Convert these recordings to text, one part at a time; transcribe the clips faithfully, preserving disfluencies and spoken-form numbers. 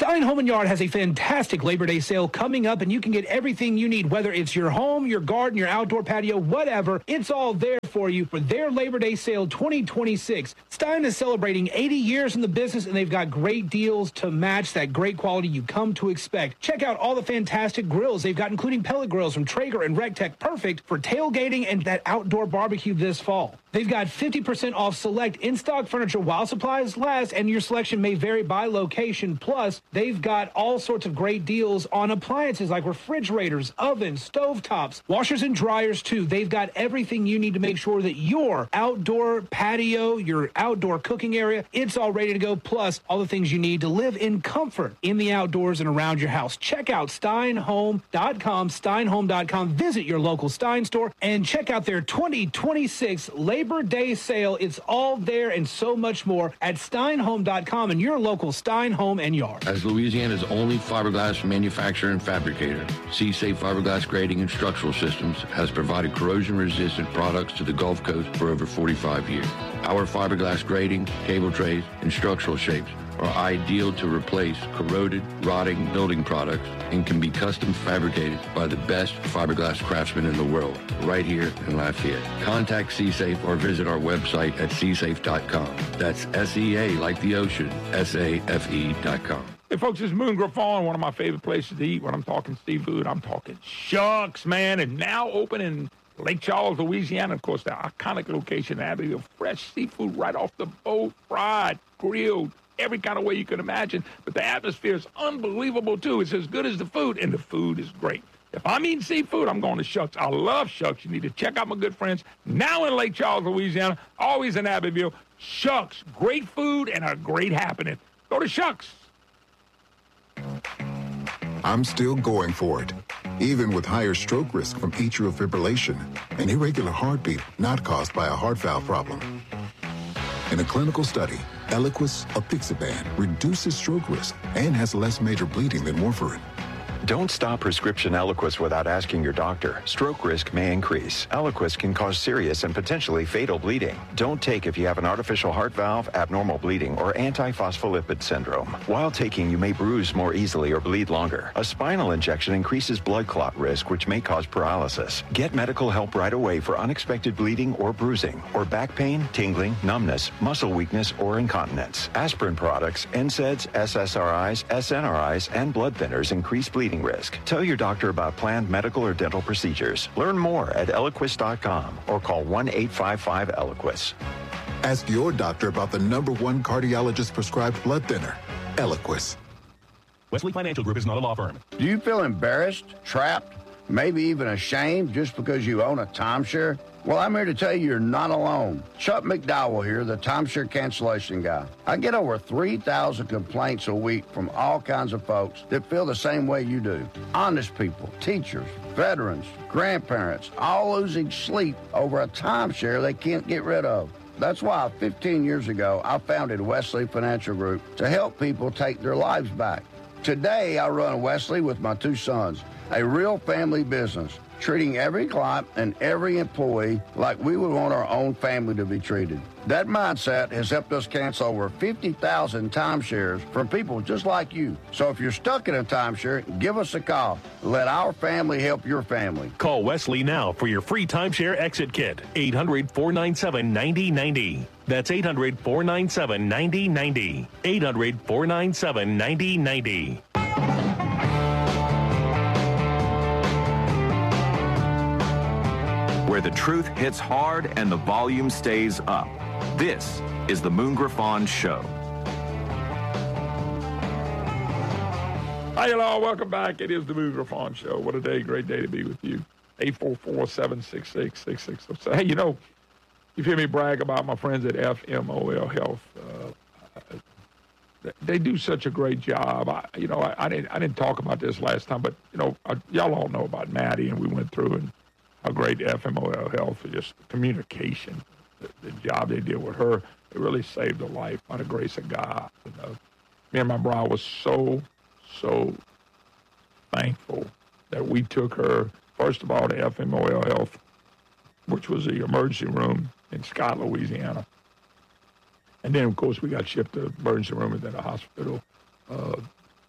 Stein Home and Yard has a fantastic Labor Day sale coming up, and you can get everything you need, whether it's your home, your garden, your outdoor patio, whatever. It's all there for you for their Labor Day sale twenty twenty-six. Stein is celebrating eighty years in the business, and they've got great deals to match that great quality you come to expect. Check out all the fantastic grills they've got, including pellet grills from Traeger and RecTech, perfect for tailgating and that outdoor barbecue this fall. They've got fifty percent off select in-stock furniture while supplies last, and your selection may vary by location. Plus, they've got all sorts of great deals on appliances like refrigerators, ovens, stovetops, washers and dryers too. They've got everything you need to make sure that your outdoor patio, your outdoor cooking area, it's all ready to go. Plus, all the things you need to live in comfort in the outdoors and around your house. Check out stein home dot com, stein home dot com. Visit your local Stein store and check out their twenty twenty-six Labor Day sale. It's all there and so much more at stein home dot com and your local Stein Home and Yard. As Louisiana's only fiberglass manufacturer and fabricator, C-Safe Fiberglass Grading and Structural Systems has provided corrosion-resistant products to the Gulf Coast for over forty-five years. Our fiberglass grading, cable trays, and structural shapes are ideal to replace corroded, rotting building products and can be custom fabricated by the best fiberglass craftsmen in the world, right here in Lafayette. Contact C-Safe or visit our website at c safe dot com. That's S E A like the ocean, S A F E dot com. Hey, folks, it's Moon Griffon, one of my favorite places to eat. When I'm talking seafood, I'm talking Shucks, man. And now open in Lake Charles, Louisiana. Of course, the iconic location in Abbeville. Fresh seafood right off the boat, fried, grilled, every kind of way you can imagine. But the atmosphere is unbelievable, too. It's as good as the food, and the food is great. If I'm eating seafood, I'm going to Shucks. I love Shucks. You need to check out my good friends now in Lake Charles, Louisiana, always in Abbeville. Shucks, great food and a great happening. Go to Shucks. I'm still going for it, even with higher stroke risk from atrial fibrillation, an irregular heartbeat not caused by a heart valve problem. In a clinical study, Eliquis apixaban reduces stroke risk and has less major bleeding than warfarin. Don't stop prescription Eliquis without asking your doctor. Stroke risk may increase. Eliquis can cause serious and potentially fatal bleeding. Don't take if you have an artificial heart valve, abnormal bleeding, or antiphospholipid syndrome. While taking, you may bruise more easily or bleed longer. A spinal injection increases blood clot risk, which may cause paralysis. Get medical help right away for unexpected bleeding or bruising, or back pain, tingling, numbness, muscle weakness, or incontinence. Aspirin products, N SAIDs, S S R Is, S N R Is, and blood thinners increase bleeding risk. Tell your doctor about planned medical or dental procedures. Learn more at eliquis dot com or call one eight five five Eliquis. Ask your doctor about the number one cardiologist prescribed blood thinner, Eliquis. Wesley Financial Group is not a law firm. Do you feel embarrassed, trapped, maybe even ashamed just because you own a timeshare? Well, I'm here to tell you you're not alone. Chuck McDowell here, the timeshare cancellation guy. I get over three thousand complaints a week from all kinds of folks that feel the same way you do. Honest people, teachers, veterans, grandparents, all losing sleep over a timeshare they can't get rid of. That's why fifteen years ago, I founded Wesley Financial Group to help people take their lives back. Today, I run Wesley with my two sons, a real family business, treating every client and every employee like we would want our own family to be treated. That mindset has helped us cancel over fifty thousand timeshares from people just like you. So if you're stuck in a timeshare, give us a call. Let our family help your family. Call Wesley now for your free timeshare exit kit. eight hundred, four nine seven, nine zero nine zero. That's eight hundred, four nine seven, nine zero nine zero. eight hundred, four nine seven, nine zero nine zero. Where the truth hits hard and the volume stays up. This is the Moon Griffon Show. Hi, hello, welcome back. It is the Moon Griffon Show. What a day, great day to be with you. eight four four, seven six six, six six zero seven. Hey, you know, you've heard me brag about my friends at F M O L Health. Uh, they do such a great job. I, you know, I, I didn't I didn't talk about this last time, but, you know, I, y'all all know about Maddie, and we went through and how great F M O L Health for just communication, the, the job they did with her. It really saved her life by the grace of God. You know, me and my bride was so, so thankful that we took her, first of all, to F M O L Health, which was the emergency room in Scott, Louisiana. And then, of course, we got shipped to emergency room and then a hospital. Uh,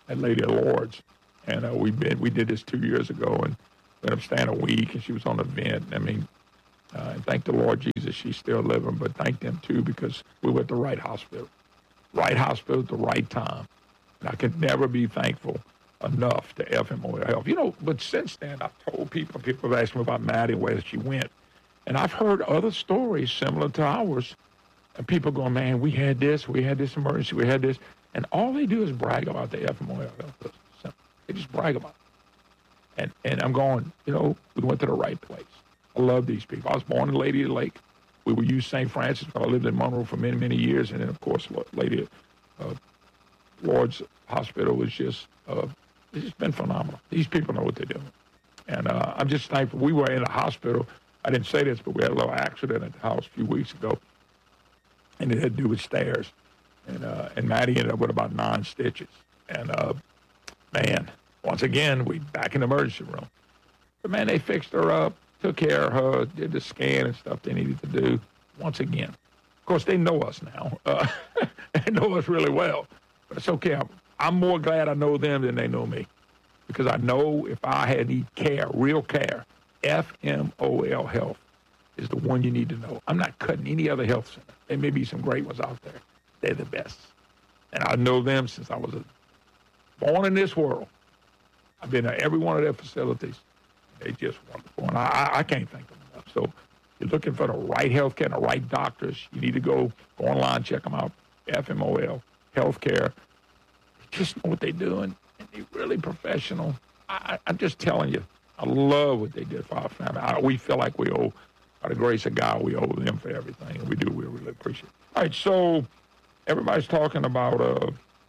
that lady at Lord's. And uh, we been we did this two years ago, and we ended up staying a week, and she was on the vent. I mean, uh, and thank the Lord Jesus, she's still living, but thank them, too, because we were at the right hospital. Right hospital at the right time. And I can never be thankful enough to F M O L Health. You know, but since then, I've told people, people have asked me about Maddie, where she went. And I've heard other stories similar to ours. And people going, man, we had this, we had this emergency, we had this. And all they do is brag about the F M O L Health. They just brag about it. And, and I'm going, you know, we went to the right place. I love these people. I was born in Lady Lake. We would use Saint Francis. I lived in Monroe for many, many years. And then, of course, Lady uh, Lord's Hospital was just, uh, it's just been phenomenal. These people know what they're doing. And uh, I'm just thankful. We were in a hospital. I didn't say this, but we had a little accident at the house a few weeks ago. And it had to do with stairs. And, uh, and Maddie ended up with about nine stitches. And, uh, man, once again, we back in the emergency room. But, man, they fixed her up, took care of her, did the scan and stuff they needed to do. Once again. Of course, they know us now. Uh, they know us really well. But it's okay. I'm, I'm more glad I know them than they know me. Because I know if I had need care, real care, F M O L Health is the one you need to know. I'm not cutting any other health center. There may be some great ones out there. They're the best. And I know them since I was a born in this world. I've been to every one of their facilities. They're just wonderful. And I, I can't thank them enough. So you're looking for the right health care and the right doctors. You need to go, go online, check them out. F M O L, healthcare. They just know what they're doing. And they're really professional. I, I'm just telling you, I love what they did for our family. I, we feel like we owe, by the grace of God, we owe them for everything. And we do. We really appreciate it. All right, so everybody's talking about uh,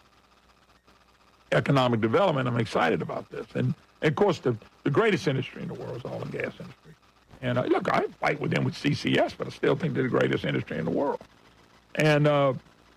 economic development. I'm excited about this. And, and of course, the, the greatest industry in the world is oil and gas industry. And uh, look, I fight with them with C C S, but I still think they're the greatest industry in the world. And uh,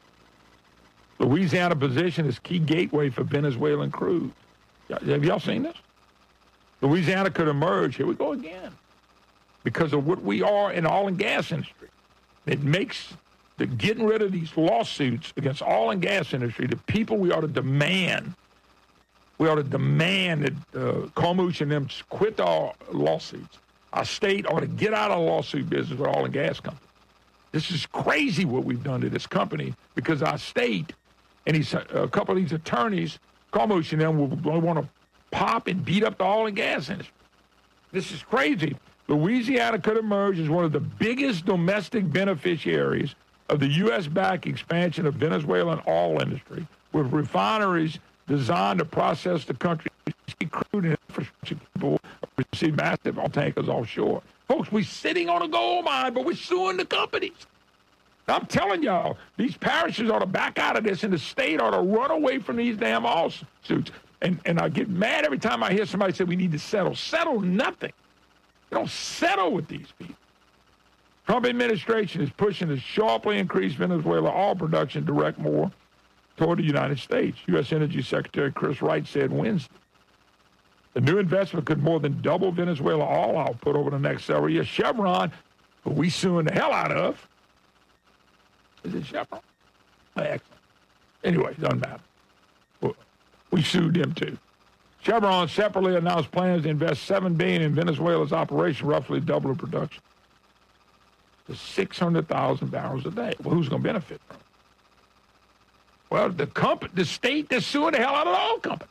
Louisiana position is key gateway for Venezuelan crude. Have y'all seen this? Louisiana could emerge, here we go again, because of what we are in the oil and gas industry. It makes the getting rid of these lawsuits against oil and gas industry, the people we ought to demand, we ought to demand that uh, Cormouche and them quit our lawsuits. Our state ought to get out of the lawsuit business with oil and gas companies. This is crazy what we've done to this company because our state and these, uh, a couple of these attorneys, Cormouche and them, will, will want to pop and beat up the oil and gas industry. This is crazy. Louisiana could emerge as one of the biggest domestic beneficiaries of the U S-backed expansion of Venezuelan oil industry, with refineries designed to process the country's crude and infrastructure people receive massive oil tankers offshore. Folks, we're sitting on a gold mine, but we're suing the companies. I'm telling y'all, these parishes ought to back out of this, and the state ought to run away from these damn lawsuits. And, and I get mad every time I hear somebody say we need to settle. Settle nothing. You don't settle with these people. Trump administration is pushing to sharply increase Venezuela oil production, direct more toward the United States. U S Energy Secretary Chris Wright said Wednesday. The new investment could more than double Venezuela oil output over the next several years. Chevron, who we suing the hell out of, is it Chevron? Oh, excellent. Anyway, it doesn't matter. We sued them too. Chevron separately announced plans to invest seven billion dollars in Venezuela's operation, roughly double the production to six hundred thousand barrels a day. Well, who's going to benefit from it? Well, the company, the state that's suing the hell out of the oil company.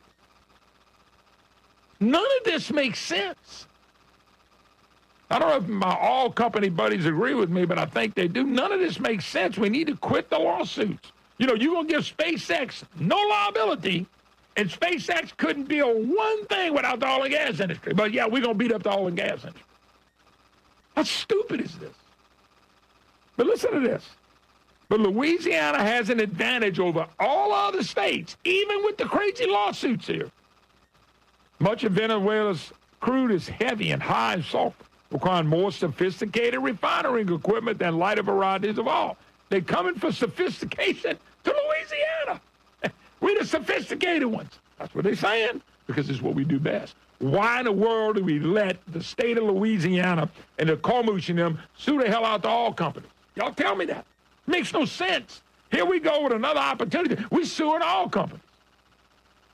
None of this makes sense. I don't know if my oil company buddies agree with me, but I think they do. None of this makes sense. We need to quit the lawsuits. You know, you're going to give SpaceX no liability, and SpaceX couldn't build one thing without the oil and gas industry. But, yeah, we're going to beat up the oil and gas industry. How stupid is this? But listen to this. But Louisiana has an advantage over all other states, even with the crazy lawsuits here. Much of Venezuela's crude is heavy and high in sulfur, requiring more sophisticated refining equipment than lighter varieties of oil. They're coming for sophistication to Louisiana. We're the sophisticated ones. That's what they're saying, because it's what we do best. Why in the world do we let the state of Louisiana and the Cormouche and them sue the hell out the oil companies? Y'all tell me that. Makes no sense. Here we go with another opportunity. We're suing oil companies.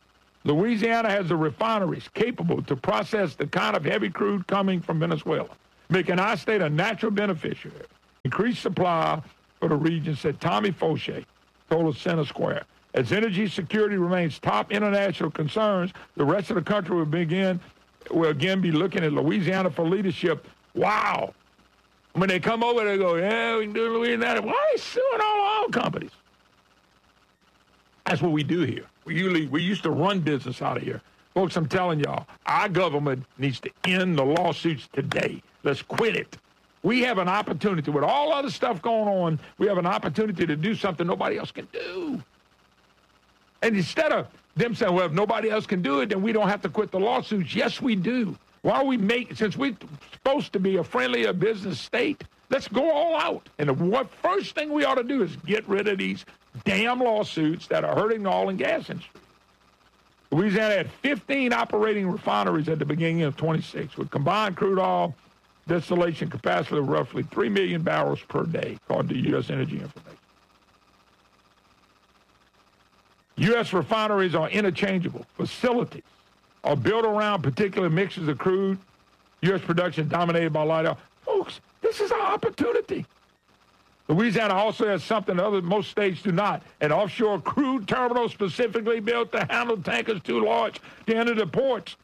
Louisiana has the refineries capable to process the kind of heavy crude coming from Venezuela, making our state a natural beneficiary. Increased supply for the region, said Tommy Fauché, told us Center Square. As energy security remains top international concerns, the rest of the country will begin, will again be looking at Louisiana for leadership. Wow. When they come over, they go, yeah, we can do Louisiana. Why are they suing all oil companies? That's what we do here. We usually, we used to run business out of here. Folks, I'm telling y'all, our government needs to end the lawsuits today. Let's quit it. We have an opportunity. With all other stuff going on, we have an opportunity to do something nobody else can do. And instead of them saying, well, if nobody else can do it, then we don't have to quit the lawsuits. Yes, we do. Why don't we make, since we're supposed to be a friendlier business state, let's go all out. And the what first thing we ought to do is get rid of these damn lawsuits that are hurting the oil and gas industry. Louisiana had fifteen operating refineries at the beginning of twenty-six with combined crude oil distillation capacity of roughly three million barrels per day, according to U S Energy Information. U S refineries are interchangeable. Facilities are built around particular mixes of crude. U S production dominated by light oil. Folks, this is our opportunity. Louisiana also has something other most states do not, an offshore crude terminal specifically built to handle tankers too large to enter the ports.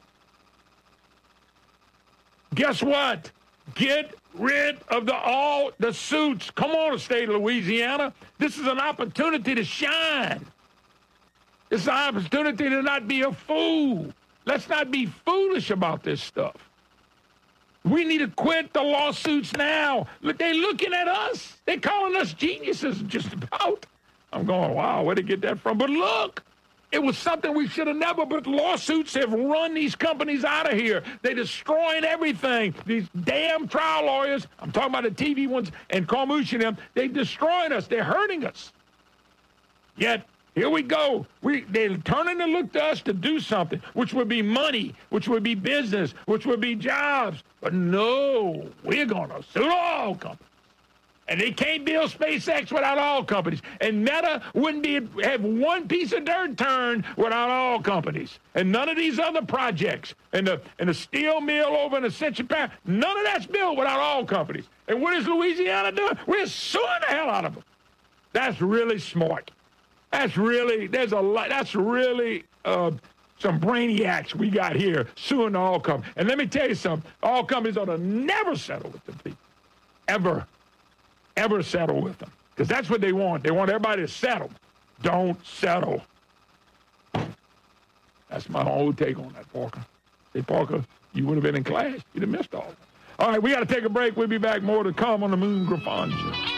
Guess what? Get rid of the all the suits. Come on, the state of Louisiana. This is an opportunity to shine. It's an opportunity to not be a fool. Let's not be foolish about this stuff. We need to quit the lawsuits now. Look, they're looking at us. They're calling us geniuses just about. I'm going, wow, where'd they get that from? But look, it was something we should have never, but lawsuits have run these companies out of here. They're destroying everything. These damn trial lawyers, I'm talking about the T V ones, and Carmouche and them, they're destroying us. They're hurting us. Yet, here we go. We, they're turning to look to us to do something, which would be money, which would be business, which would be jobs. But no, we're going to sue all companies. And they can't build SpaceX without all companies. And Meta wouldn't be have one piece of dirt turned without all companies. And none of these other projects, and the, and the steel mill over in the Central Park, none of that's built without all companies. And what is Louisiana doing? We're suing the hell out of them. That's really smart. That's really, there's a lot, that's really uh, some brainiacs we got here suing the oil companies. And let me tell you something, all companies ought to never settle with them people. Ever, ever settle with them. Because that's what they want. They want everybody to settle. Don't settle. That's my whole take on that, Parker. Hey, Parker, you would have been in class. You'd have missed all of it. All right, we got to take a break. We'll be back. More to come on the Moon Griffon Show.